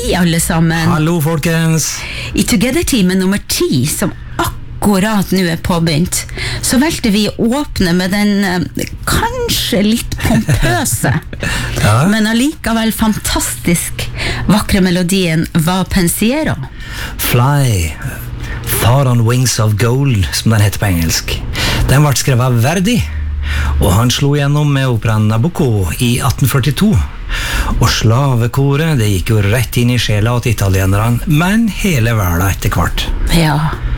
Hei alle sammen. Hallo folkens. I Together-teamet nummer 10, som akkurat nå påbegynt, så valgte vi å åpne med den kanskje litt pompøse, men allikevel fantastisk vakre melodien Va Pensiero. Fly, Thought on Wings of Gold, som den heter på engelsk. Den ble skrevet av Verdi, og han slo gjennom med operaen Nabucco i 1842. Og slavekoret, det gikk jo rett inn i sjela til italienerne, men hele verden etter hvert. Ja.